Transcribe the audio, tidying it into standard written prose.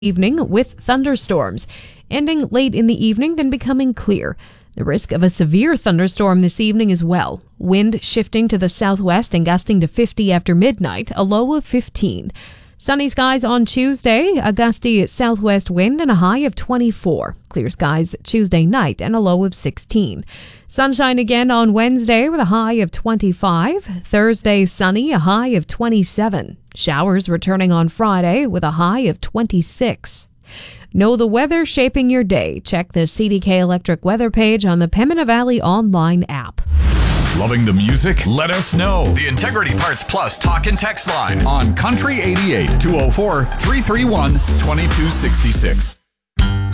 evening with thunderstorms, ending late in the evening, then becoming clear. The risk of a severe thunderstorm this evening as well. Wind shifting to the southwest and gusting to 50 after midnight, a low of 15. Sunny skies on Tuesday, a gusty southwest wind and a high of 24. Clear skies Tuesday night and a low of 16. Sunshine again on Wednesday with a high of 25. Thursday sunny, a high of 27. Showers returning on Friday with a high of 26. Know the weather shaping your day. Check the CDK Electric weather page on the Pembina Valley online app. Loving the music? Let us know. The Integrity Parts Plus talk and text line on Country 88 204 331 2266.